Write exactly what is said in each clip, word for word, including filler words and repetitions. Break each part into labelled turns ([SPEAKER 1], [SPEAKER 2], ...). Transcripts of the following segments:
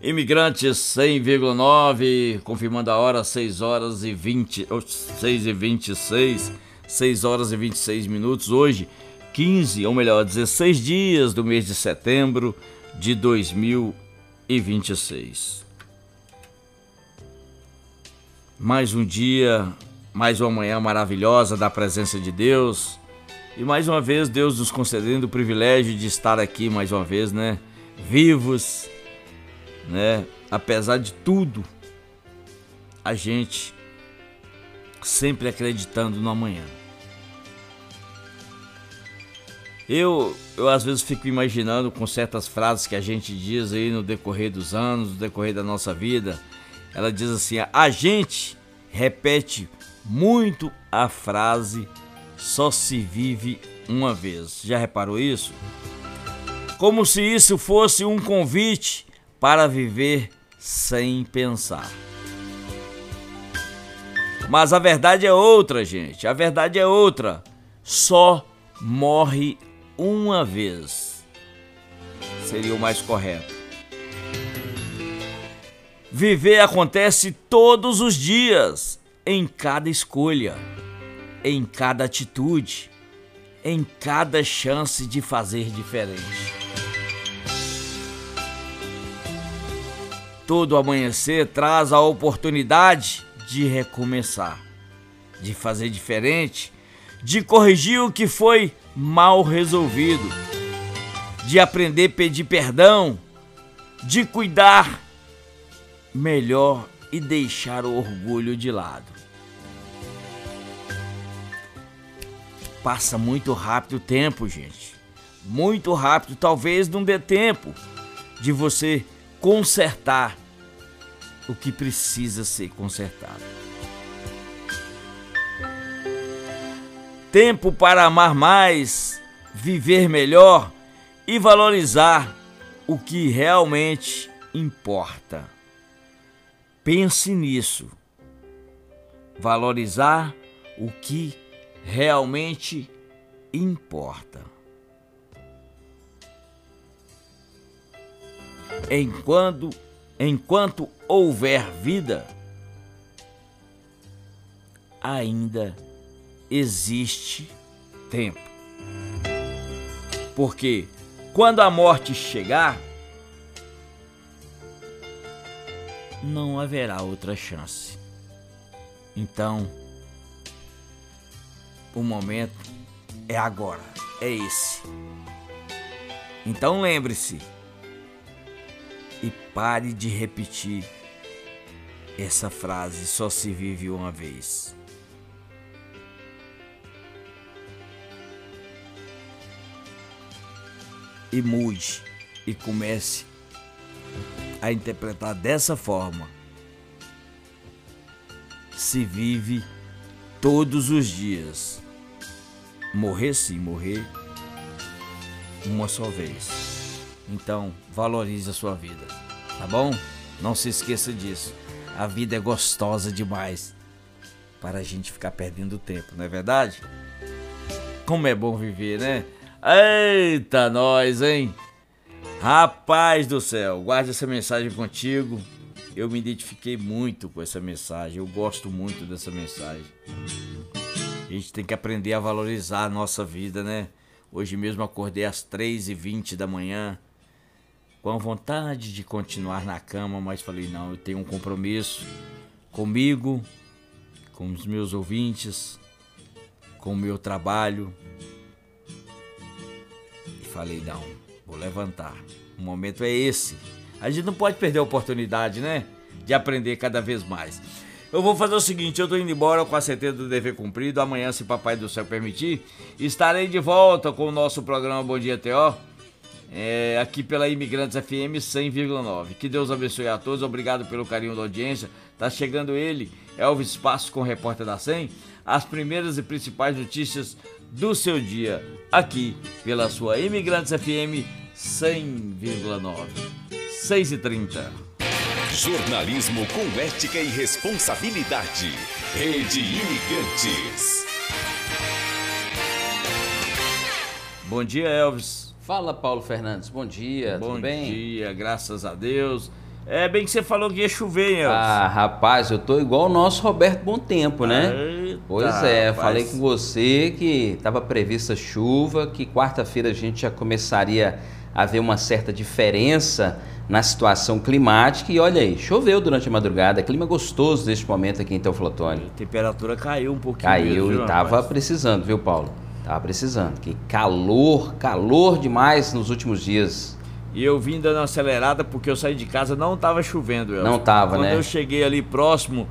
[SPEAKER 1] Imigrantes cem vírgula nove, confirmando a hora, seis horas e vinte, seis e vinte e seis, seis horas e vinte e seis minutos. Hoje, quinze, ou melhor, dezesseis dias do mês de setembro de dois mil e vinte e seis. Mais um dia, mais uma manhã maravilhosa da presença de Deus. E mais uma vez Deus nos concedendo o privilégio de estar aqui mais uma vez, né? Vivos, né? Apesar de tudo, a gente sempre acreditando no amanhã. Eu, eu às vezes fico imaginando com certas frases que a gente diz aí no decorrer dos anos, no decorrer da nossa vida. Ela diz assim: a gente repete muito a frase "só se vive uma vez". Já reparou isso? Como se isso fosse um convite para viver sem pensar. Mas a verdade é outra, gente. A verdade é outra. Só morre uma vez. Seria o mais correto. Viver acontece todos os dias, em cada escolha, em cada atitude, em cada chance de fazer diferente. Todo amanhecer traz a oportunidade de recomeçar, de fazer diferente, de corrigir o que foi mal resolvido, de aprender a pedir perdão, de cuidar melhor e deixar o orgulho de lado. Passa muito rápido o tempo, gente. Muito rápido, talvez não dê tempo de você consertar o que precisa ser consertado. Tempo para amar mais, viver melhor e valorizar o que realmente importa. Pense nisso. Valorizar o que realmente importa. Enquanto, enquanto houver vida, ainda existe tempo. Porque quando a morte chegar, não haverá outra chance. Então, o momento é agora, é esse. Então lembre-se e pare de repetir essa frase: só se vive uma vez. E mude e comece a interpretar dessa forma: se vive todos os dias. Morrer sim, morrer uma só vez. Então, valorize a sua vida, tá bom? Não se esqueça disso. A vida é gostosa demais para a gente ficar perdendo tempo, não é verdade? Como é bom viver, né? Eita, nós, hein? Rapaz do céu, guarde essa mensagem contigo. Eu me identifiquei muito com essa mensagem. Eu gosto muito dessa mensagem. A gente tem que aprender a valorizar a nossa vida, né? Hoje mesmo acordei às três e vinte da manhã, com vontade de continuar na cama, mas falei, não, eu tenho um compromisso comigo, com os meus ouvintes, com o meu trabalho. E falei, não, vou levantar. O momento é esse. A gente não pode perder a oportunidade, né? De aprender cada vez mais. Eu vou fazer o seguinte, eu tô indo embora com a certeza do dever cumprido. Amanhã, se Papai do Céu permitir, estarei de volta com o nosso programa Bom Dia T O, é, aqui pela Imigrantes F M cem vírgula nove. Que Deus abençoe a todos, obrigado pelo carinho da audiência. Tá chegando ele, Elvis Passos com o Repórter da cem, as primeiras e principais notícias do seu dia, aqui pela sua Imigrantes F M cem vírgula nove. seis e trinta.
[SPEAKER 2] Jornalismo com ética e responsabilidade. Rede Imigrantes.
[SPEAKER 1] Bom dia, Elvis.
[SPEAKER 3] Fala, Paulo Fernandes. Bom dia,
[SPEAKER 1] Bom
[SPEAKER 3] tudo bem?
[SPEAKER 1] dia, graças a Deus. É bem que você falou que ia chover, hein, Elvis?
[SPEAKER 3] Ah, rapaz, eu tô igual o nosso Roberto Bom Tempo, né?
[SPEAKER 1] Eita,
[SPEAKER 3] pois é,
[SPEAKER 1] rapaz.
[SPEAKER 3] falei com você que estava prevista chuva, que quarta-feira a gente já começaria a ver uma certa diferença na situação climática e olha aí, choveu durante a madrugada, clima gostoso neste momento aqui em Teoflotone.
[SPEAKER 1] A temperatura caiu um pouquinho.
[SPEAKER 3] Caiu
[SPEAKER 1] mesmo,
[SPEAKER 3] e tava
[SPEAKER 1] rapaz.
[SPEAKER 3] precisando, viu, Paulo? Tava precisando, que calor, calor demais nos últimos dias.
[SPEAKER 1] E eu vim dando uma acelerada porque eu saí de casa, não tava chovendo, Elvis.
[SPEAKER 3] Não tava,
[SPEAKER 1] Quando
[SPEAKER 3] né?
[SPEAKER 1] eu cheguei ali próximo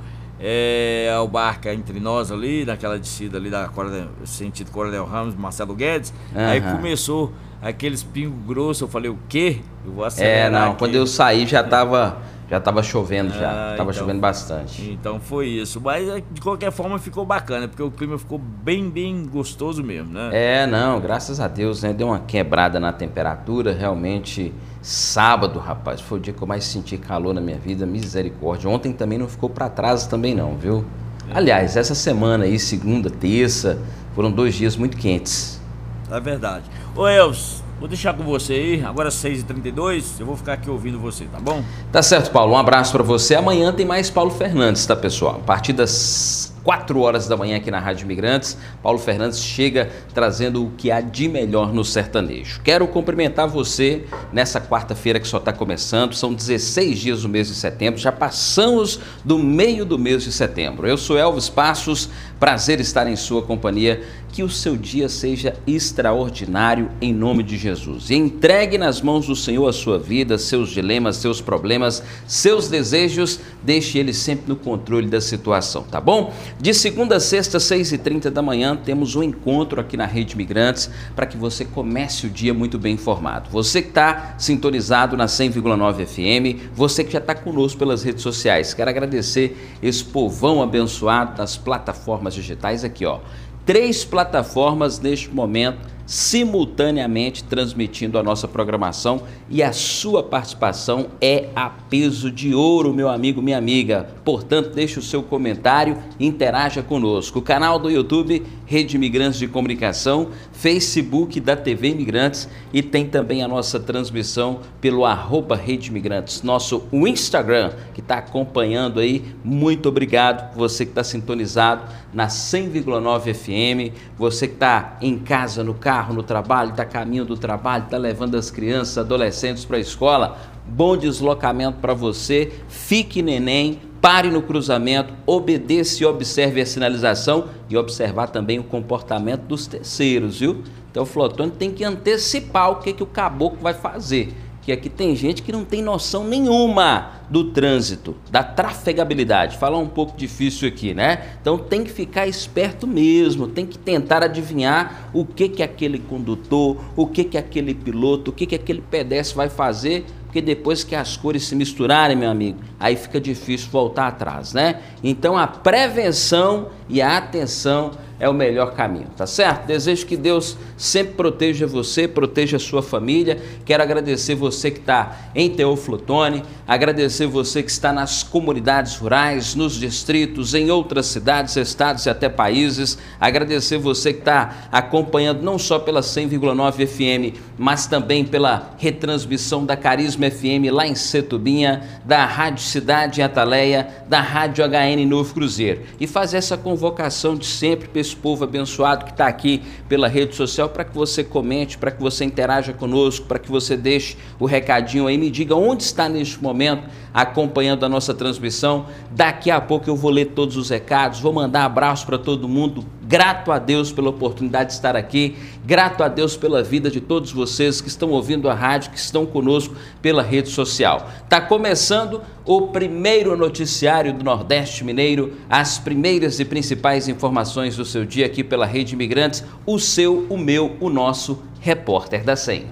[SPEAKER 1] é, ao Barca entre nós ali, naquela descida ali da Coronel, sentido Coronel Ramos, Marcelo Guedes,
[SPEAKER 3] Aham.
[SPEAKER 1] aí começou aqueles pingos grossos, eu falei, o quê? Eu vou acelerar
[SPEAKER 3] É, não,
[SPEAKER 1] aqui.
[SPEAKER 3] quando eu saí já tava, já tava chovendo já,
[SPEAKER 1] Ah,
[SPEAKER 3] tava
[SPEAKER 1] então.
[SPEAKER 3] chovendo bastante.
[SPEAKER 1] Então foi isso, mas de qualquer forma ficou bacana, porque o clima ficou bem, bem gostoso mesmo, né?
[SPEAKER 3] É, não, graças a Deus, né, deu uma quebrada na temperatura, realmente, sábado, rapaz, foi o dia que eu mais senti calor na minha vida, misericórdia. Ontem também não ficou pra trás também não, viu? Aliás, essa semana aí, segunda, terça, foram dois dias muito quentes.
[SPEAKER 1] É verdade. Ô Elvis, vou deixar com você aí, agora seis e trinta e dois, eu vou ficar aqui ouvindo você, tá bom?
[SPEAKER 3] Tá certo, Paulo, um abraço pra você. Amanhã tem mais Paulo Fernandes, tá, pessoal? A partir das quatro horas da manhã aqui na Rádio Imigrantes, Paulo Fernandes chega trazendo o que há de melhor no sertanejo. Quero cumprimentar você nessa quarta-feira que só está começando, são dezesseis dias do mês de setembro, já passamos do meio do mês de setembro. Eu sou Elvis Passos, prazer estar em sua companhia, que o seu dia seja extraordinário em nome de Jesus. E entregue nas mãos do Senhor a sua vida, seus dilemas, seus problemas, seus desejos, deixe ele sempre no controle da situação, tá bom? De segunda a sexta, seis e trinta da manhã, temos um encontro aqui na Rede Imigrantes para que você comece o dia muito bem informado. Você que está sintonizado na cem vírgula nove F M, você que já está conosco pelas redes sociais, quero agradecer esse povão abençoado das plataformas digitais aqui, ó. Três plataformas neste momento simultaneamente transmitindo a nossa programação e a sua participação é a peso de ouro, meu amigo, minha amiga. Portanto, deixe o seu comentário e interaja conosco. O canal do YouTube, Rede Imigrantes de Comunicação, Facebook da T V Imigrantes e tem também a nossa transmissão pelo arroba Rede Imigrantes, nosso Instagram, que está acompanhando aí. Muito obrigado, você que está sintonizado na cem vírgula nove F M, você que está em casa, no carro, no trabalho, está a caminho do trabalho, está levando as crianças, adolescentes para a escola, bom deslocamento para você, fique neném, pare no cruzamento, obedeça e observe a sinalização e observar também o comportamento dos terceiros, viu? Então o Flotone tem que antecipar o que, que o caboclo vai fazer, que aqui tem gente que não tem noção nenhuma do trânsito, da trafegabilidade. Falar um pouco difícil aqui, né? Então tem que ficar esperto mesmo, tem que tentar adivinhar o que que aquele condutor, o que que aquele piloto, o que que aquele pedestre vai fazer, porque depois que as cores se misturarem, meu amigo, aí fica difícil voltar atrás, né? Então a prevenção e a atenção é o melhor caminho, tá certo? Desejo que Deus sempre proteja você, proteja a sua família. Quero agradecer você que está em Teoflotone, agradecer você que está nas comunidades rurais, nos distritos, em outras cidades, estados e até países. Agradecer você que está acompanhando não só pela cem vírgula nove F M, mas também pela retransmissão da Carisma F M lá em Setubinha, da Rádio Cidade em Ataleia, da Rádio H N Novo Cruzeiro. E fazer essa convocação de sempre para esse povo abençoado que está aqui pela rede social, para que você comente, para que você interaja conosco, para que você deixe o recadinho aí, me diga onde está neste momento acompanhando a nossa transmissão. Daqui a pouco eu vou ler todos os recados, vou mandar abraço para todo mundo. Grato a Deus pela oportunidade de estar aqui, grato a Deus pela vida de todos vocês que estão ouvindo a rádio, que estão conosco pela rede social. Está começando o primeiro noticiário do Nordeste Mineiro, as primeiras e principais informações do seu dia aqui pela Rede Imigrantes, o seu, o meu, o nosso repórter da cem.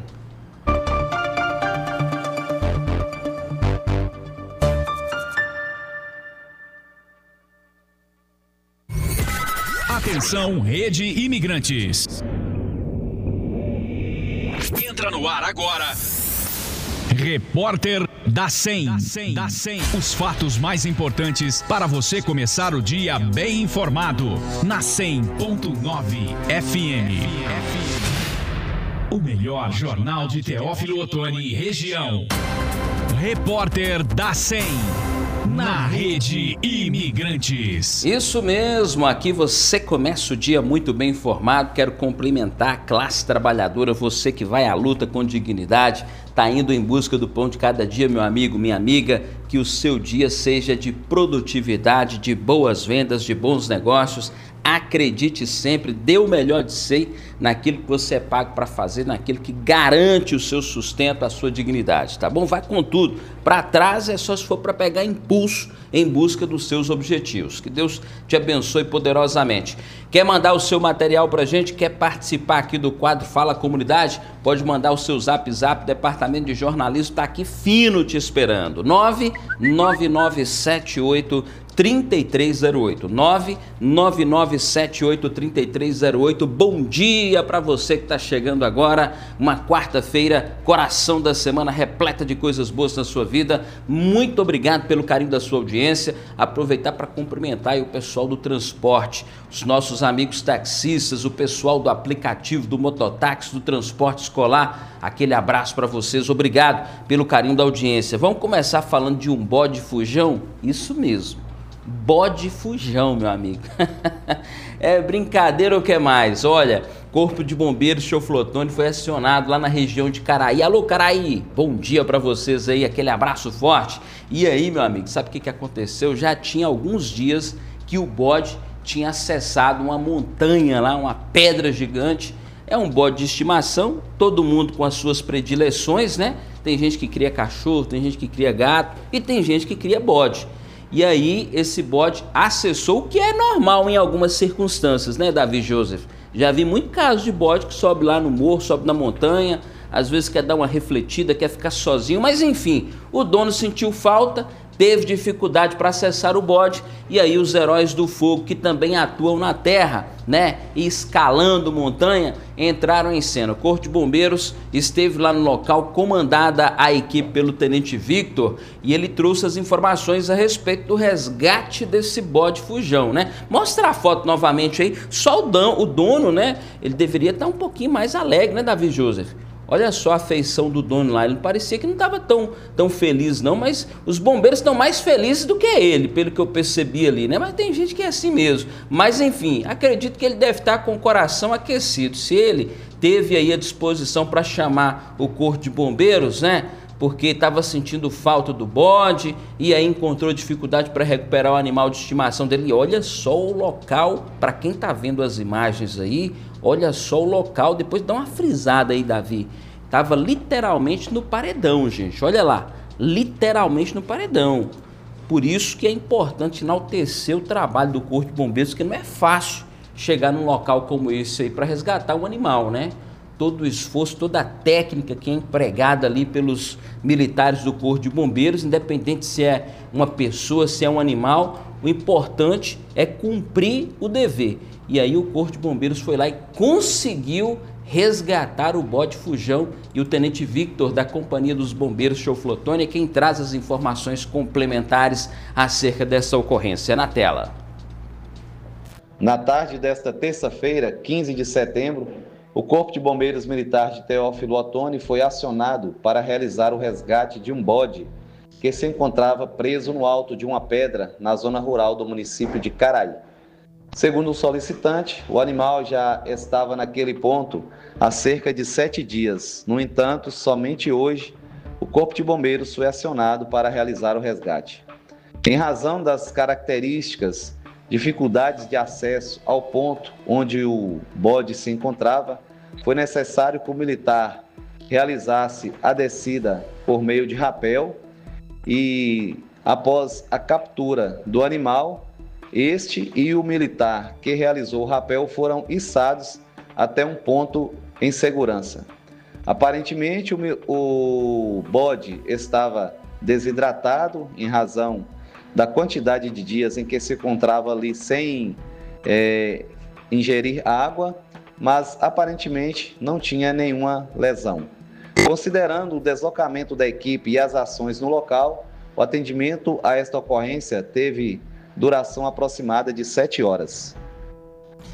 [SPEAKER 2] Atenção, Rede Imigrantes. Entra no ar agora. Repórter da cem. Da cem. Da cem. Os fatos mais importantes para você começar o dia bem informado. Na cem ponto nove F M. O melhor jornal de Teófilo Otoni e região. Repórter da cem. Na Rede Imigrantes.
[SPEAKER 3] Isso mesmo, aqui você começa o dia muito bem informado. Quero cumprimentar a classe trabalhadora, você que vai à luta com dignidade, está indo em busca do pão de cada dia, meu amigo, minha amiga. Que o seu dia seja de produtividade, de boas vendas, de bons negócios. Acredite sempre, dê o melhor de si naquilo que você é pago para fazer, naquilo que garante o seu sustento, a sua dignidade, tá bom? Vai com tudo. Para trás é só se for para pegar impulso em busca dos seus objetivos. Que Deus te abençoe poderosamente. Quer mandar o seu material para a gente? Quer participar aqui do quadro Fala Comunidade? Pode mandar o seu zap zap, departamento de jornalismo está aqui fino te esperando. nove nove nove sete oito trinta e três zero oito, nove nove nove sete oito trinta e três zero oito. Bom dia para você que está chegando agora, uma quarta-feira, coração da semana repleta de coisas boas na sua vida. Muito obrigado pelo carinho da sua audiência. Aproveitar para cumprimentar aí o pessoal do transporte, os nossos amigos taxistas, o pessoal do aplicativo, do mototáxi, do transporte escolar. Aquele abraço para vocês, obrigado pelo carinho da audiência. Vamos começar falando de um bode fujão? Isso mesmo. Bode fujão, meu amigo. É brincadeira ou o que mais? Olha, Corpo de Bombeiros Teófilo Otoni foi acionado lá na região de Caraí. Alô, Caraí, bom dia para vocês aí, aquele abraço forte. E aí, meu amigo, sabe o que, que aconteceu? Já tinha alguns dias que o bode tinha acessado uma montanha lá, uma pedra gigante. É um bode de estimação, todo mundo com as suas predileções, né? Tem gente que cria cachorro, tem gente que cria gato e tem gente que cria bode. E aí esse bode acessou, o que é normal em algumas circunstâncias, né, Davi Joseph? Já vi muito caso de bode que sobe lá no morro, sobe na montanha, às vezes quer dar uma refletida, quer ficar sozinho, mas enfim, o dono sentiu falta, teve dificuldade para acessar o bode, e aí os heróis do fogo, que também atuam na terra, né, e escalando montanha, entraram em cena. O Corpo de Bombeiros esteve lá no local, comandada a equipe pelo Tenente Victor, e ele trouxe as informações a respeito do resgate desse bode fujão, né? Mostra a foto novamente aí, só o, dan, o dono, né, ele deveria estar um pouquinho mais alegre, né, Davi Joseph? Olha só a feição do dono lá, ele parecia que não estava tão, tão feliz não, mas os bombeiros estão mais felizes do que ele, pelo que eu percebi ali, né? Mas tem gente que é assim mesmo. Mas enfim, acredito que ele deve estar com o coração aquecido. Se ele teve aí a disposição para chamar o Corpo de Bombeiros, né? Porque estava sentindo falta do bode e aí encontrou dificuldade para recuperar o animal de estimação dele. E olha só o local, para quem está vendo as imagens aí, olha só o local, depois dá uma frisada aí, Davi. Estava literalmente no paredão, gente, olha lá, literalmente no paredão. Por isso que é importante enaltecer o trabalho do Corpo de Bombeiros, porque não é fácil chegar num local como esse aí para resgatar um animal, né? Todo o esforço, toda a técnica que é empregada ali pelos militares do Corpo de Bombeiros, independente se é uma pessoa, se é um animal, o importante é cumprir o dever. E aí o Corpo de Bombeiros foi lá e conseguiu resgatar o bode fujão, e o Tenente Victor da Companhia dos Bombeiros Teófilo Otoni é quem traz as informações complementares acerca dessa ocorrência. Na tela.
[SPEAKER 4] Na tarde desta terça-feira, quinze de setembro, o Corpo de Bombeiros Militar de Teófilo Otoni foi acionado para realizar o resgate de um bode que se encontrava preso no alto de uma pedra na zona rural do município de Caraí. Segundo o solicitante, o animal já estava naquele ponto há cerca de sete dias. No entanto, somente hoje, o Corpo de Bombeiros foi acionado para realizar o resgate. Em razão das características, dificuldades de acesso ao ponto onde o bode se encontrava, foi necessário que o militar realizasse a descida por meio de rapel e, após a captura do animal, este e o militar que realizou o rapel foram içados até um ponto em segurança. Aparentemente, o, o bode estava desidratado em razão da quantidade de dias em que se encontrava ali sem é, ingerir água, mas aparentemente não tinha nenhuma lesão. Considerando o deslocamento da equipe e as ações no local, o atendimento a esta ocorrência teve duração aproximada de sete horas.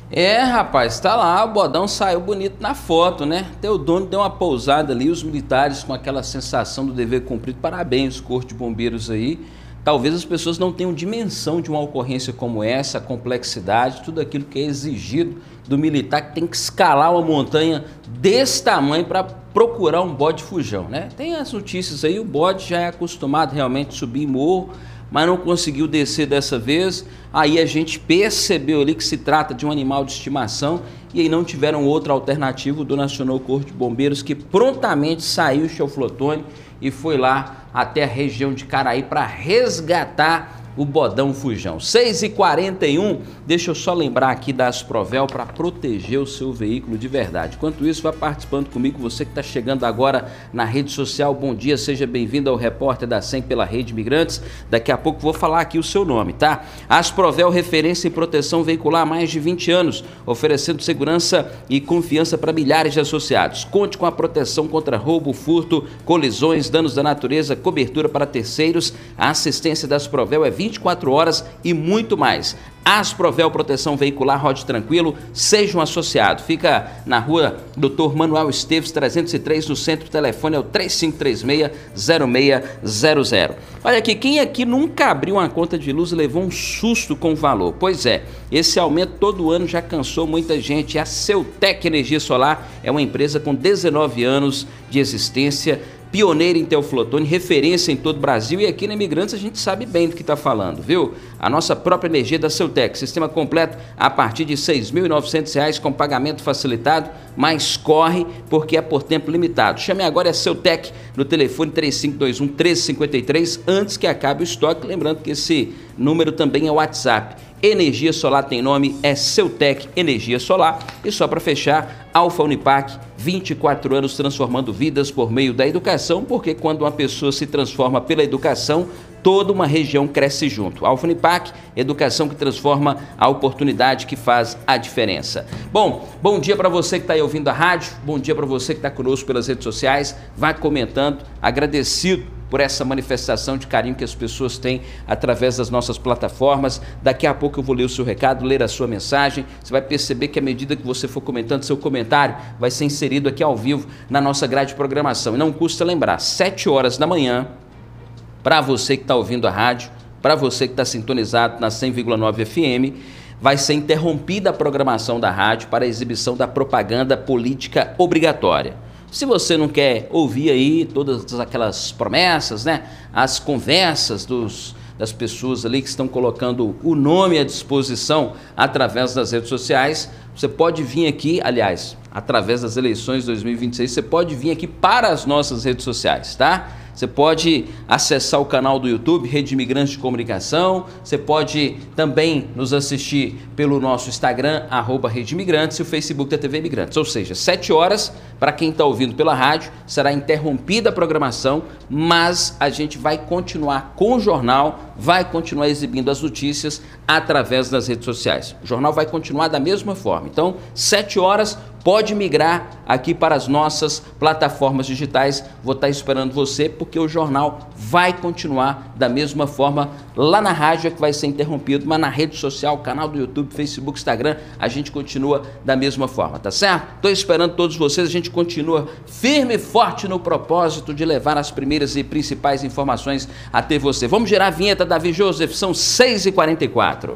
[SPEAKER 3] É, rapaz, tá lá, o bodão saiu bonito na foto, né? Até o dono deu uma pousada ali, os militares com aquela sensação do dever cumprido. Parabéns, Corpo de Bombeiros aí. Talvez as pessoas não tenham dimensão de uma ocorrência como essa, a complexidade, tudo aquilo que é exigido do militar, que tem que escalar uma montanha desse tamanho para procurar um bode fujão, né? Tem as notícias aí, o bode já é acostumado realmente a subir em morro, mas não conseguiu descer dessa vez. Aí a gente percebeu ali que se trata de um animal de estimação e aí não tiveram outra alternativa. O dono acionou o Corpo de Bombeiros, que prontamente saiu o Teoflotone e foi lá até a região de Caraí para resgatar o bodão fujão. seis e quarenta e um, deixa eu só lembrar aqui da Asprovel para proteger o seu veículo de verdade. Enquanto isso, vá participando comigo, você que está chegando agora na rede social, bom dia, seja bem-vindo ao Repórter da cem pela Rede Imigrantes. Daqui a pouco vou falar aqui o seu nome, tá? Asprovel, referência em proteção veicular há mais de vinte anos, oferecendo segurança e confiança para milhares de associados. Conte com a proteção contra roubo, furto, colisões, danos da natureza, cobertura para terceiros. A assistência da Asprovel é vinte e quatro horas e muito mais. Asprovel Proteção Veicular, rode tranquilo, seja um associado. Fica na rua doutor Manuel Esteves, trezentos e três, no centro. O telefone é o três cinco três seis, zero seis zero zero. Olha aqui, quem aqui nunca abriu uma conta de luz e levou um susto com o valor? Pois é, esse aumento todo ano já cansou muita gente. A Ceutec Energia Solar é uma empresa com dezenove anos de existência, pioneira em Teoflotone, referência em todo o Brasil, e aqui na Imigrantes a gente sabe bem do que está falando, viu? A nossa própria energia da Ceutec, sistema completo a partir de seis mil e novecentos reais com pagamento facilitado, mas corre porque é por tempo limitado. Chame agora a Ceutec no telefone três cinco dois um, treze cinquenta e três antes que acabe o estoque, lembrando que esse número também é o WhatsApp. Energia solar tem nome, é Ceutec Energia Solar. E só para fechar, Alfa Unipac, vinte e quatro anos transformando vidas por meio da educação, porque quando uma pessoa se transforma pela educação, toda uma região cresce junto. Alfa Unipac, educação que transforma, a oportunidade que faz a diferença. Bom, bom dia para você que está aí ouvindo a rádio, bom dia para você que está conosco pelas redes sociais, vai comentando, agradecido por essa manifestação de carinho que as pessoas têm através das nossas plataformas. Daqui a pouco eu vou ler o seu recado, ler a sua mensagem. Você vai perceber que à medida que você for comentando, seu comentário vai ser inserido aqui ao vivo na nossa grade de programação. E não custa lembrar, sete horas da manhã, para você que está ouvindo a rádio, para você que está sintonizado na cem vírgula nove F M, vai ser interrompida a programação da rádio para a exibição da propaganda política obrigatória. Se você não quer ouvir aí todas aquelas promessas, né, as conversas dos, das pessoas ali que estão colocando o nome à disposição através das redes sociais, você pode vir aqui, aliás, através das eleições de dois mil e vinte e seis, você pode vir aqui para as nossas redes sociais, tá? Você pode acessar o canal do YouTube, Rede Imigrantes de Comunicação. Você pode também nos assistir pelo nosso Instagram, arroba Rede Imigrantes, e o Facebook da T V Imigrantes. Ou seja, sete horas, para quem está ouvindo pela rádio, será interrompida a programação, mas a gente vai continuar com o jornal, vai continuar exibindo as notícias através das redes sociais. O jornal vai continuar da mesma forma. Então, sete horas, pode migrar aqui para as nossas plataformas digitais. Vou estar esperando você, porque o jornal vai continuar da mesma forma. Lá na rádio é que vai ser interrompido, mas na rede social, canal do YouTube, Facebook, Instagram, a gente continua da mesma forma, tá certo? Estou esperando todos vocês, a gente continua firme e forte no propósito de levar as primeiras e principais informações até você. Vamos girar a vinheta, Davi Joseph, são seis e quarenta e quatro.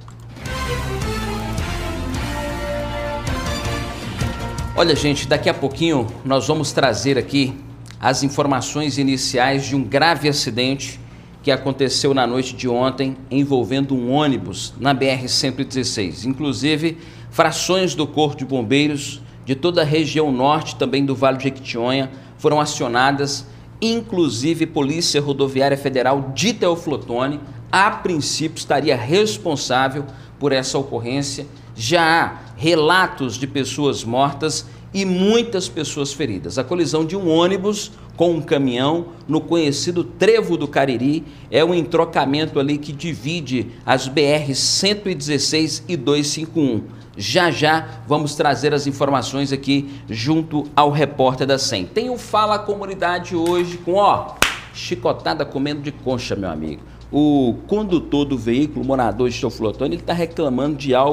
[SPEAKER 3] Olha, gente, daqui a pouquinho nós vamos trazer aqui as informações iniciais de um grave acidente que aconteceu na noite de ontem envolvendo um ônibus na B R cento e dezesseis. Inclusive, frações do Corpo de Bombeiros de toda a região norte, também do Vale de Jequitinhonha, foram acionadas, inclusive Polícia Rodoviária Federal de Teoflotone, a princípio estaria responsável por essa ocorrência. Já há relatos de pessoas mortas e muitas pessoas feridas. A colisão de um ônibus com um caminhão no conhecido Trevo do Cariri é um entrocamento ali que divide as B R cento e dezesseis e duzentos e cinquenta e um. Já já vamos trazer as informações aqui junto ao repórter da cem. Tem o Fala Comunidade hoje com, ó, chicotada comendo de concha, meu amigo. O condutor do veículo, morador de Teoflotone, ele está reclamando de algo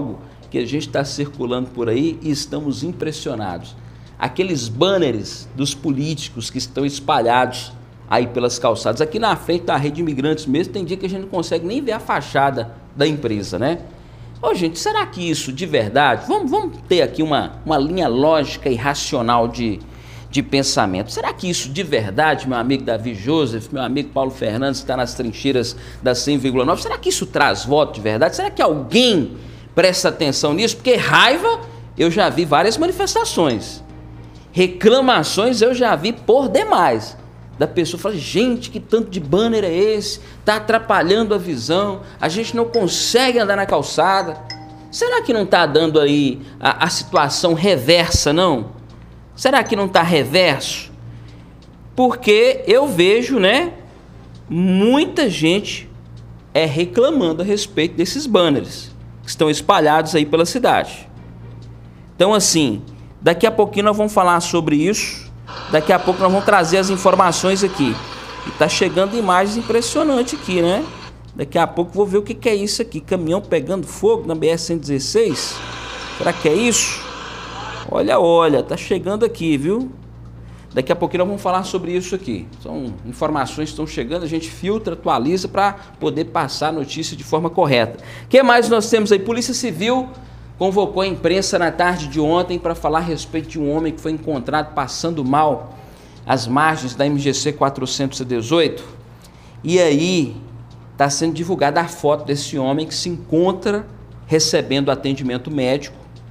[SPEAKER 3] que a gente está circulando por aí e estamos impressionados. Aqueles banners dos políticos que estão espalhados aí pelas calçadas. Aqui na frente da Rede Imigrantes mesmo, tem dia que a gente não consegue nem ver a fachada da empresa, né? Ô, gente, será que isso de verdade... Vamos, vamos ter aqui uma, uma linha lógica e racional de, de pensamento. Será que isso de verdade, meu amigo Davi Joseph, meu amigo Paulo Fernandes, que está nas trincheiras da cem vírgula nove, será que isso traz voto de verdade? Será que alguém presta atenção nisso? Porque raiva, eu já vi várias manifestações. Reclamações eu já vi por demais. Da pessoa fala, gente, que tanto de banner é esse? Está atrapalhando a visão, a gente não consegue andar na calçada. Será que não está dando aí a, a situação reversa, não? Será que não está reverso? Porque eu vejo, né, muita gente é reclamando a respeito desses banners que estão espalhados aí pela cidade. Então, assim, daqui a pouquinho nós vamos falar sobre isso. Daqui a pouco nós vamos trazer as informações aqui. E tá chegando imagens impressionantes aqui, né? Daqui a pouco vou ver o que, que é isso aqui. Caminhão pegando fogo na B R cento e dezesseis. Será que é isso? Olha, olha, tá chegando aqui, viu? Daqui a pouquinho nós vamos falar sobre isso aqui. São informações que estão chegando, a gente filtra, atualiza para poder passar a notícia de forma correta. O que mais nós temos aí? Polícia Civil convocou a imprensa na tarde de ontem para falar a respeito de um homem que foi encontrado passando mal às margens da M G C quatrocentos e dezoito. E aí está sendo divulgada a foto desse homem que se encontra recebendo atendimento médico.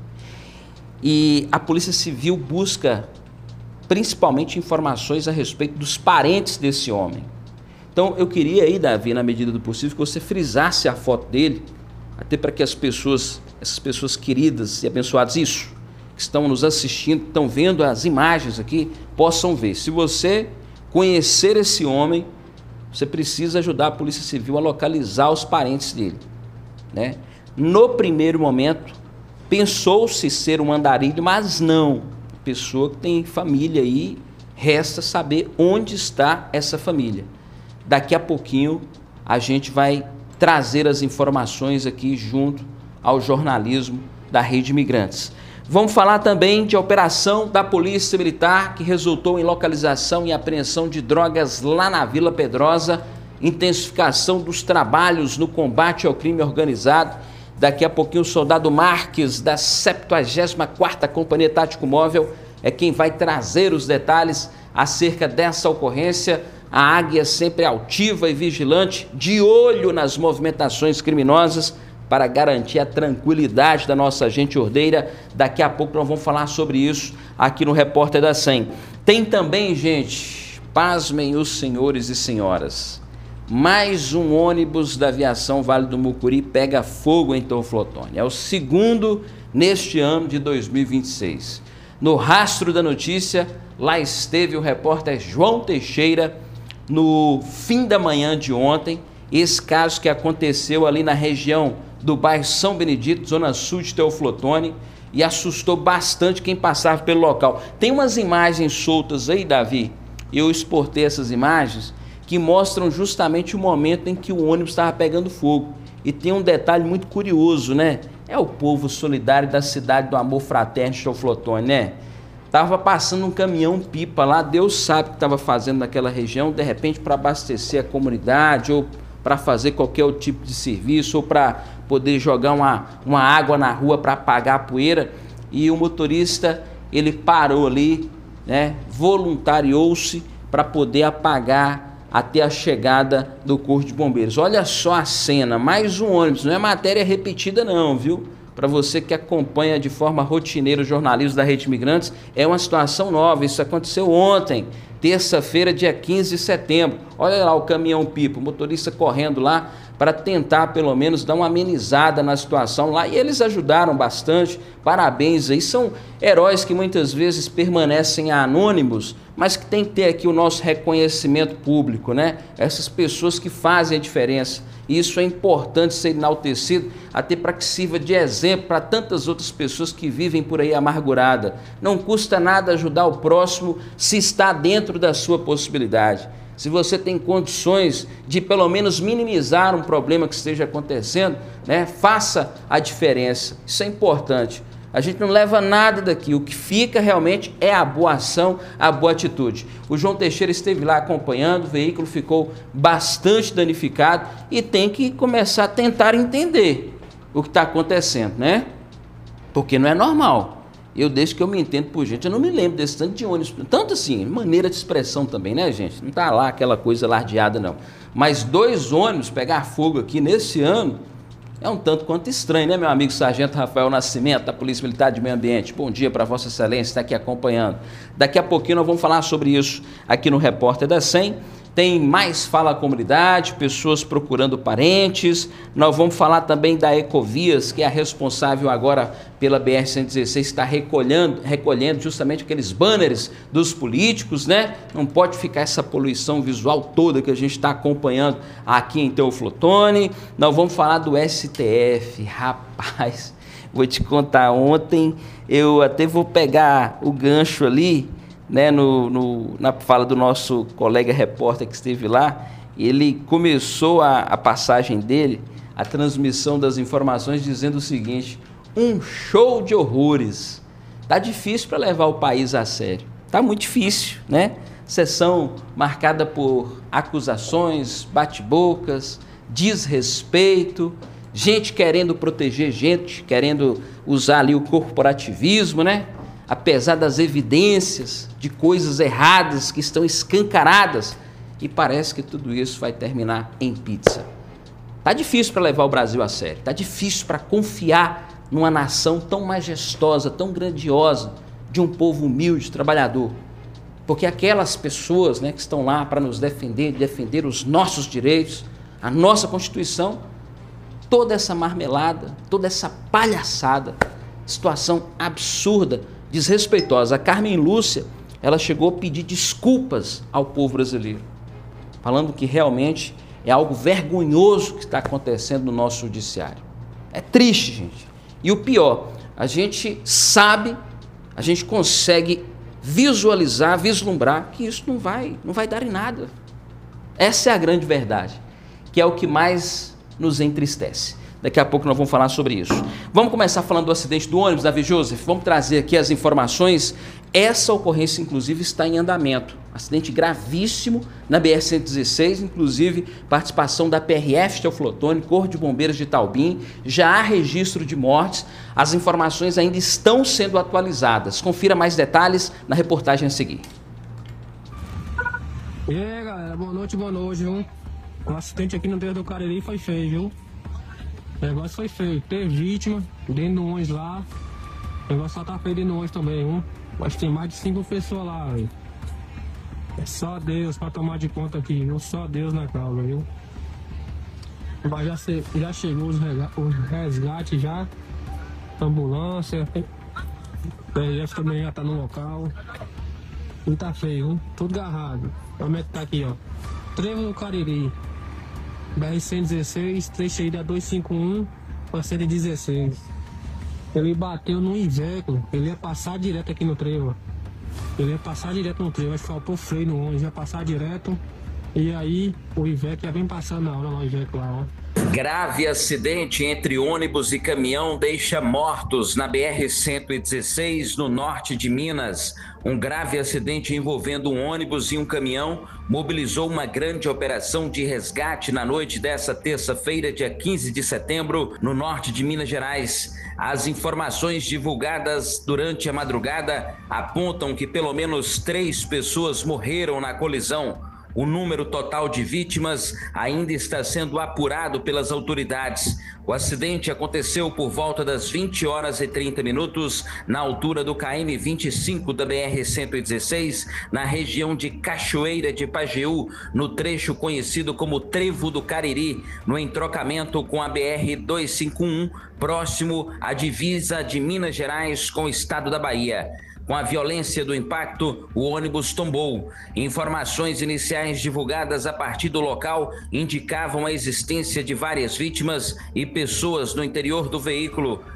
[SPEAKER 3] E a Polícia Civil busca principalmente informações a respeito dos parentes desse homem. Então eu queria aí, Davi, na medida do possível, que você frisasse a foto dele, até para que as pessoas, essas pessoas queridas e abençoadas, isso, que estão nos assistindo, estão vendo as imagens aqui, possam ver. Se você conhecer esse homem, você precisa ajudar a Polícia Civil a localizar os parentes dele, né? No primeiro momento, pensou-se ser um andarilho, mas não. Pessoa que tem família aí, resta saber onde está essa família. Daqui a pouquinho a gente vai trazer as informações aqui junto ao jornalismo da Rede Imigrantes. Vamos falar também de operação da Polícia Militar que resultou em localização e apreensão de drogas lá na Vila Pedrosa, intensificação dos trabalhos no combate ao crime organizado. Daqui a pouquinho o soldado Marques, da septuagésima quarta Companhia Tático Móvel, é quem vai trazer os detalhes acerca dessa ocorrência. A Águia sempre altiva e vigilante, de olho nas movimentações criminosas, para garantir a tranquilidade da nossa gente ordeira. Daqui a pouco nós vamos falar sobre isso aqui no Repórter da cem. Tem também, gente, pasmem os senhores e senhoras, mais um ônibus da aviação Vale do Mucuri pega fogo em Teoflotone. É o segundo neste ano de dois mil e vinte e seis. No rastro da notícia, lá esteve o repórter João Teixeira no fim da manhã de ontem. Esse caso que aconteceu ali na região do bairro São Benedito, zona sul de Teoflotone, e assustou bastante quem passava pelo local. Tem umas imagens soltas aí, Davi, eu exportei essas imagens, que mostram justamente o momento em que o ônibus estava pegando fogo. E tem um detalhe muito curioso, né? É o povo solidário da cidade do Amor Fraterno de Teoflotone, né? Tava passando um caminhão-pipa lá, Deus sabe o que estava fazendo naquela região, de repente para abastecer a comunidade, ou para fazer qualquer tipo de serviço, ou para poder jogar uma, uma água na rua para apagar a poeira. E o motorista, ele parou ali, né? Voluntariou-se para poder apagar até a chegada do Corpo de Bombeiros. Olha só a cena, mais um ônibus, não é matéria repetida não, viu? Para você que acompanha de forma rotineira o jornalismo da Rede Imigrantes, é uma situação nova, isso aconteceu ontem, terça-feira, dia quinze de setembro. Olha lá o caminhão-pipa, o motorista correndo lá para tentar pelo menos dar uma amenizada na situação lá, e eles ajudaram bastante, parabéns aí, são heróis que muitas vezes permanecem anônimos, mas que tem que ter aqui o nosso reconhecimento público, né? Essas pessoas que fazem a diferença, e isso é importante ser enaltecido, até para que sirva de exemplo para tantas outras pessoas que vivem por aí amargurada. Não custa nada ajudar o próximo se está dentro da sua possibilidade. se você tem condições de pelo menos minimizar um problema que esteja acontecendo, né, faça a diferença. Isso é importante. A gente não leva nada daqui, o que fica realmente é a boa ação, a boa atitude. O João Teixeira esteve lá acompanhando, o veículo ficou bastante danificado e tem que começar a tentar entender o que está acontecendo, né? Porque não é normal. Eu, desde que eu me entendo por gente, eu não me lembro desse tanto de ônibus, tanto assim, maneira de expressão também, né, gente? Não tá lá aquela coisa lardeada, não. Mas dois ônibus pegar fogo aqui nesse ano é um tanto quanto estranho, né, meu amigo Sargento Rafael Nascimento, da Polícia Militar de Meio Ambiente? Bom dia para Vossa Excelência, está aqui acompanhando. Daqui a pouquinho nós vamos falar sobre isso aqui no Repórter da cem. Tem mais Fala Comunidade, pessoas procurando parentes. Nós vamos falar também da Ecovias, que é a responsável agora pela B R cento e dezesseis, está recolhendo, recolhendo justamente aqueles banners dos políticos, né? Não pode ficar essa poluição visual toda que a gente está acompanhando aqui em Teófilo Otoni. Nós vamos falar do S T F. Rapaz, vou te contar, ontem eu até vou pegar o gancho ali, né, no, no, na fala do nosso colega repórter que esteve lá. Ele começou a, a passagem dele, a transmissão das informações, dizendo o seguinte: um show de horrores. Tá difícil para levar o país a sério, tá muito difícil, né? Sessão marcada por acusações, bate-bocas, desrespeito, gente querendo proteger gente, querendo usar ali o corporativismo, né? Apesar das evidências de coisas erradas que estão escancaradas, e parece que tudo isso vai terminar em pizza. Tá difícil para levar o Brasil a sério, tá difícil para confiar numa nação tão majestosa, tão grandiosa, de um povo humilde, trabalhador. Porque aquelas pessoas, né, que estão lá para nos defender, defender os nossos direitos, a nossa Constituição, toda essa marmelada, toda essa palhaçada, situação absurda, desrespeitosa. A Carmen Lúcia, ela chegou a pedir desculpas ao povo brasileiro, falando que realmente é algo vergonhoso que está acontecendo no nosso judiciário. É triste, gente. E o pior, a gente sabe, a gente consegue visualizar, vislumbrar que isso não vai, não vai dar em nada. Essa é a grande verdade, que é o que mais nos entristece. Daqui a pouco nós vamos falar sobre isso. Vamos começar falando do acidente do ônibus, Davi Joseph. Vamos trazer aqui as informações. Essa ocorrência, inclusive, está em andamento. Acidente gravíssimo na B R cento e dezesseis, inclusive participação da P R F Teófilo Otoni, Corpo de Bombeiros de Itaubim. Já há registro de mortes. As informações ainda estão sendo atualizadas. Confira mais detalhes na reportagem a seguir.
[SPEAKER 5] E aí, galera, boa noite, boa noite, viu? O acidente aqui no Deus do Cariri foi feio, viu? O negócio foi feio, teve vítima dentro do ônibus lá. O negócio só tá feio dentro do ônibus também, viu? Mas tem mais de cinco pessoas lá, velho. É só Deus pra tomar de conta aqui, viu? Só Deus na causa, viu? Mas já, se, já chegou os, os resgates já. Ambulância. O P R F também já tá no local. E tá feio, viu? Tudo agarrado. Como é que tá aqui, ó? Trevo do Cariri. B R cento e dezesseis, trecho aí da duzentos e cinquenta e um para cento e dezesseis. Ele bateu no Iveco, ele ia passar direto aqui no trevo. Ele ia passar direto no trevo, acho que faltou freio no ônibus, ia passar direto. E aí o Iveco já vem passando na hora lá, o Iveco lá, ó.
[SPEAKER 3] Grave acidente entre ônibus e caminhão deixa mortos na B R cento e dezesseis, no norte de Minas. Um grave acidente envolvendo um ônibus e um caminhão mobilizou uma grande operação de resgate na noite dessa terça-feira, dia quinze de setembro, no norte de Minas Gerais. As informações divulgadas durante a madrugada apontam que pelo menos três pessoas morreram na colisão. O número total de vítimas ainda está sendo apurado pelas autoridades. O acidente aconteceu por volta das vinte horas e trinta minutos, na altura do K M vinte e cinco da B R cento e dezesseis, na região de Cachoeira de Pajeú, no trecho conhecido como Trevo do Cariri, no entrocamento com a B R duzentos e cinquenta e um, próximo à divisa de Minas Gerais com o estado da Bahia. Com a violência do impacto, o ônibus tombou. Informações iniciais divulgadas a partir do local indicavam a existência de várias vítimas e pessoas no interior do veículo.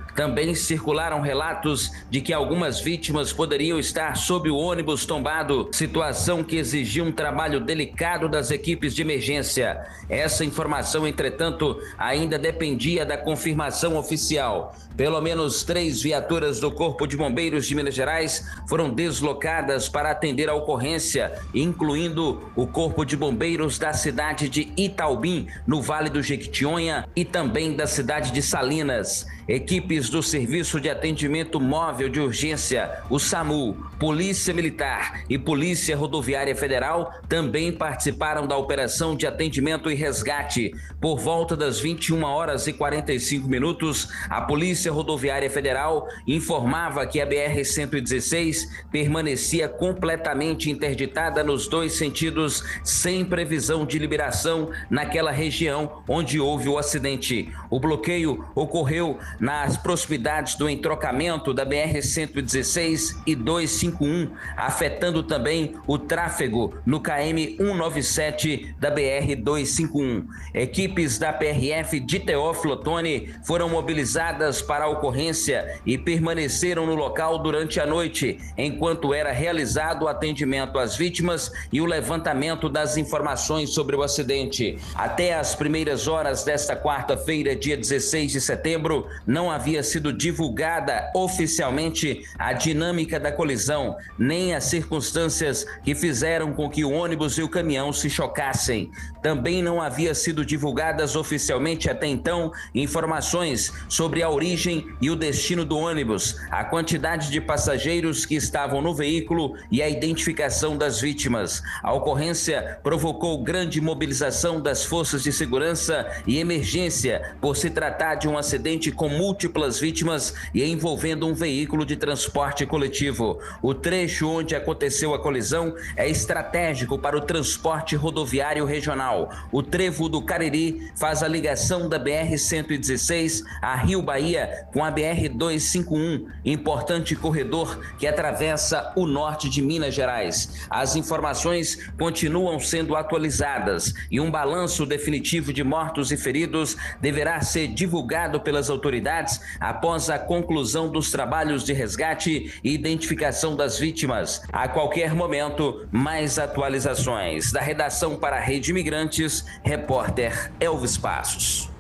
[SPEAKER 6] Também circularam relatos de que algumas vítimas poderiam estar sob o ônibus tombado, situação que exigiu um trabalho delicado das equipes de emergência. Essa informação, entretanto, ainda dependia da confirmação oficial. Pelo menos três viaturas do Corpo de Bombeiros de Minas Gerais foram deslocadas para atender a ocorrência, incluindo o Corpo de Bombeiros da cidade de Itaubim, no Vale do Jequitinhonha, e também da cidade de Salinas. Equipes do Serviço de Atendimento Móvel de Urgência, o SAMU, Polícia Militar e Polícia Rodoviária Federal também participaram da operação de atendimento e resgate. Por volta das vinte e uma horas e quarenta e cinco minutos, a Polícia Rodoviária Federal informava que a B R cento e dezesseis permanecia completamente interditada nos dois sentidos, sem previsão de liberação naquela região onde houve o acidente. O bloqueio ocorreu nas proximidades do entrocamento da B R cento e dezesseis e duzentos e cinquenta e um, afetando também o tráfego no K M cento e noventa e sete da B R duzentos e cinquenta e um. Equipes da P R F de Teófilo Otoni foram mobilizadas para a ocorrência e permaneceram no local durante a noite, enquanto era realizado o atendimento às vítimas e o levantamento das informações sobre o acidente. Até as primeiras horas desta quarta-feira, dia dezesseis de setembro, não havia sido divulgada oficialmente a dinâmica da colisão, nem as circunstâncias que fizeram com que o ônibus e o caminhão se chocassem. Também não havia sido divulgadas oficialmente até então informações sobre a origem e o destino do ônibus, a quantidade de passageiros que estavam no veículo e a identificação das vítimas. A ocorrência provocou grande mobilização das forças de segurança e emergência por se tratar de um acidente com múltiplas vítimas e envolvendo um veículo de transporte coletivo. O trecho onde aconteceu a colisão é estratégico para o transporte rodoviário regional. O trevo do Cariri faz a ligação da B R cento e dezesseis a Rio Bahia com a B R duzentos e cinquenta e um, importante corredor que atravessa o norte de Minas Gerais. As informações continuam sendo atualizadas e um balanço definitivo de mortos e feridos deverá ser divulgado pelas autoridades após a conclusão dos trabalhos de resgate e identificação das vítimas. A qualquer momento, mais atualizações. Da redação para a Rede Imigrantes, repórter Elvis Passos.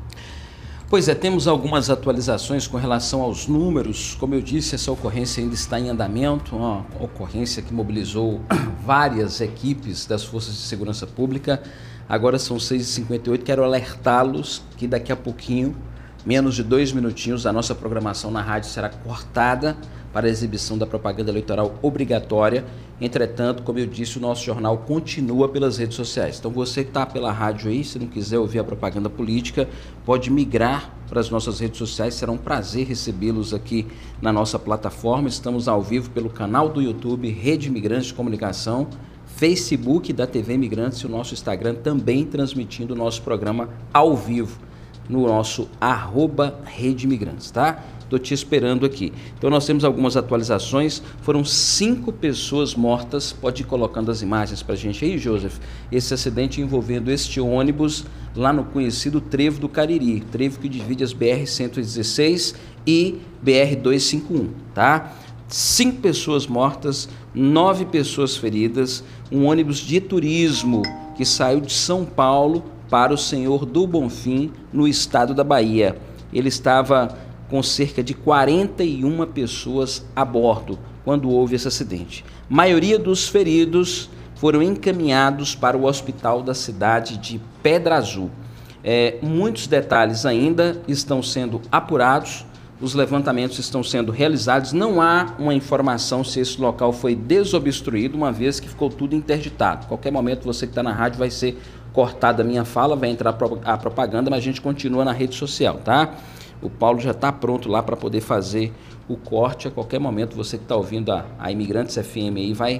[SPEAKER 3] Pois é, temos algumas atualizações com relação aos números. Como eu disse, essa ocorrência ainda está em andamento, uma ocorrência que mobilizou várias equipes das Forças de Segurança Pública. Agora são seis e cinquenta e oito, quero alertá-los que daqui a pouquinho, menos de dois minutinhos, a nossa programação na rádio será cortada para a exibição da propaganda eleitoral obrigatória. Entretanto, como eu disse, o nosso jornal continua pelas redes sociais. Então você que está pela rádio aí, se não quiser ouvir a propaganda política, pode migrar para as nossas redes sociais. Será um prazer recebê-los aqui na nossa plataforma. Estamos ao vivo pelo canal do YouTube Rede Imigrantes de Comunicação, Facebook da T V Imigrantes e o nosso Instagram também transmitindo o nosso programa ao vivo no nosso arroba Rede Imigrantes, tá? Estou te esperando aqui. Então nós temos algumas atualizações. Foram cinco pessoas mortas. Pode ir colocando as imagens para a gente aí, Joseph. Esse acidente envolvendo este ônibus lá no conhecido trevo do Cariri, trevo que divide as B R cento e dezesseis e B R duzentos e cinquenta e um, tá? Cinco pessoas mortas, nove pessoas feridas. Um ônibus de turismo que saiu de São Paulo para o Senhor do Bonfim, no estado da Bahia. Ele estava com cerca de quarenta e uma pessoas a bordo quando houve esse acidente. A maioria dos feridos foram encaminhados para o hospital da cidade de Pedra Azul. É, muitos detalhes ainda estão sendo apurados, os levantamentos estão sendo realizados, não há uma informação se esse local foi desobstruído, uma vez que ficou tudo interditado. A qualquer momento você que está na rádio vai ser cortada a minha fala, vai entrar a propaganda, mas a gente continua na rede social, tá? O Paulo já está pronto lá para poder fazer o corte. A qualquer momento você que está ouvindo a, a Imigrantes F M aí vai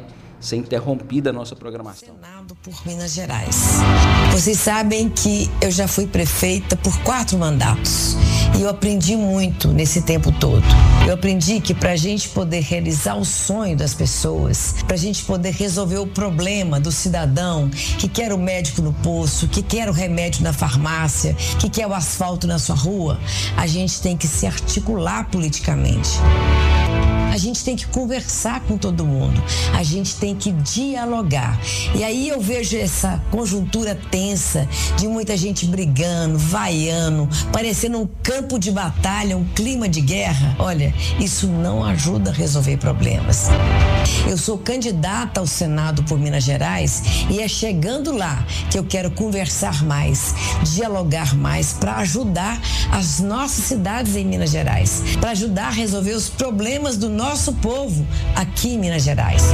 [SPEAKER 3] ser interrompida a nossa programação.
[SPEAKER 7] Senado por Minas Gerais. Vocês sabem que eu já fui prefeita por quatro mandatos e eu aprendi muito nesse tempo todo. Eu aprendi que para a gente poder realizar o sonho das pessoas, para a gente poder resolver o problema do cidadão que quer o médico no posto, que quer o remédio na farmácia, que quer o asfalto na sua rua, a gente tem que se articular politicamente. A gente tem que conversar com todo mundo, a gente tem que dialogar. E aí eu vejo essa conjuntura tensa de muita gente brigando, vaiando, parecendo um campo de batalha, um clima de guerra. Olha, isso não ajuda a resolver problemas. Eu sou candidata ao Senado por Minas Gerais e é chegando lá que eu quero conversar mais, dialogar mais para ajudar as nossas cidades em Minas Gerais, para ajudar a resolver os problemas do nosso povo aqui em Minas Gerais.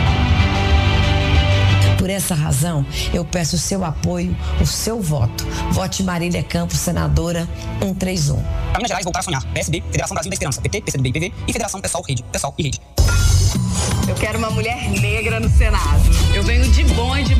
[SPEAKER 7] Por essa razão, eu peço o seu apoio, o seu voto. Vote Marília Campos, senadora cento e trinta e um.
[SPEAKER 8] Para Minas Gerais, voltar a sonhar. P S B, Federação Brasil da Esperança, P T, P C do B e P V e Federação Pessoal, Rede, Pessoal e Rede.
[SPEAKER 9] Eu quero uma mulher negra no Senado. Eu venho de bonde